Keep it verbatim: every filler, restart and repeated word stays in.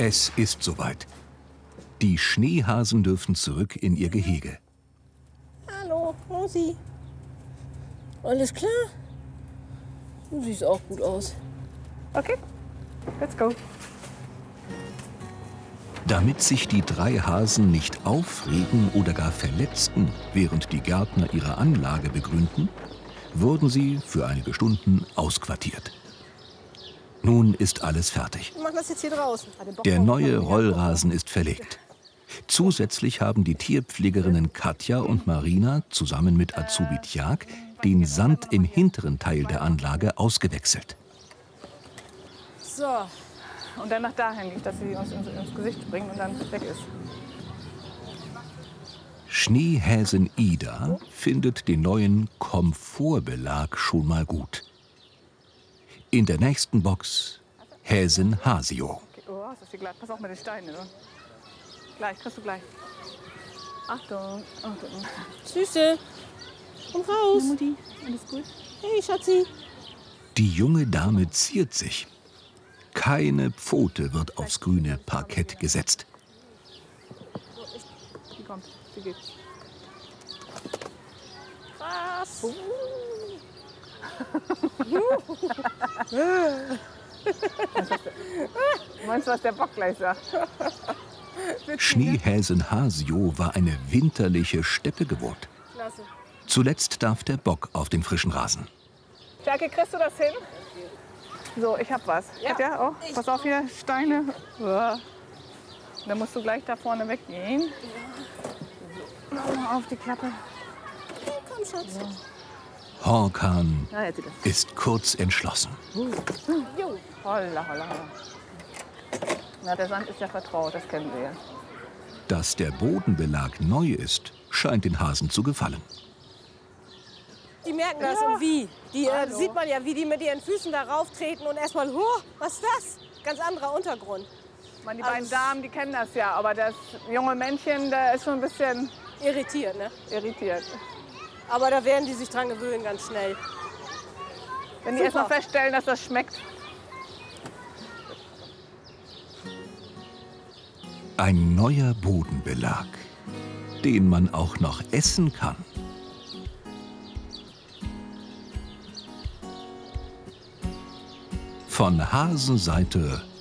Es ist soweit. Die Schneehasen dürfen zurück in ihr Gehege. Hallo, Rosi. Alles klar? Du siehst auch gut aus. Okay, let's go. Damit sich die drei Hasen nicht aufregen oder gar verletzten, während die Gärtner ihre Anlage begrünten, wurden sie für einige Stunden ausquartiert. Nun ist alles fertig. Wir machen das jetzt hier draußen. Der neue Rollrasen ist verlegt. Zusätzlich haben die Tierpflegerinnen Katja und Marina zusammen mit Azubi Tjag den Sand im hinteren Teil der Anlage ausgewechselt. So. Und dann nach dahin liegt, dass sie uns ins, ins Gesicht springt und dann weg ist. Schneehäsin Ida findet den neuen Komfortbelag schon mal gut. In der nächsten Box Häsin Hasio. Okay. Oh, ist das hier glatt? Pass auf mit den Steinen. Oder? Gleich, kriegst du gleich. Achtung, Achtung. Süße, komm raus. Ja, Mutti, alles gut? Hey, Schatzi. Die junge Dame ziert sich. Keine Pfote wird aufs grüne Parkett gesetzt. Sie kommt, sie geht. Was? Uh. Meinst du, was der Bock gleich sagt? Schneehäsin Hasio war eine winterliche Steppe gewohnt. Klasse. Zuletzt darf der Bock auf den frischen Rasen. Jackie, kriegst du das hin? So, ich hab was. Ja. Katja, auch? Pass auf hier, Steine. Ja. Dann musst du gleich da vorne weggehen. Ja. Auf die Klappe. Hey, komm, Schatz. Ja. Horkan Ja, jetzt sieht das. ist kurz entschlossen. Uh. Jo. Holla, holla, holla. Na, der Sand ist ja vertraut, das kennen wir ja. Dass der Bodenbelag neu ist, scheint den Hasen zu gefallen. Die merken das Ja. und wie. Die äh, Hallo. sieht man ja, wie die mit ihren Füßen da rauftreten und erstmal, huh, was ist das? Ganz anderer Untergrund. Ich meine, die Also beiden es- Damen, die kennen das ja, aber das junge Männchen, der ist schon ein bisschen Irritiert, ne? irritiert. Aber da werden die sich dran gewöhnen, ganz schnell. Wenn die erst Super. mal feststellen, dass das schmeckt. Ein neuer Bodenbelag, den man auch noch essen kann. Von Hasenseite